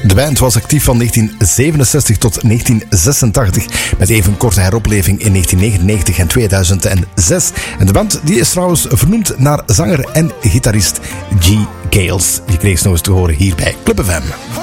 De band was actief van 1967 tot 1986 met even korte heropleving in 1999 en 2006. En de band die is trouwens vernoemd naar zanger en gitarist G. Gales. Je kreeg ze nog eens te horen hier bij Club FM.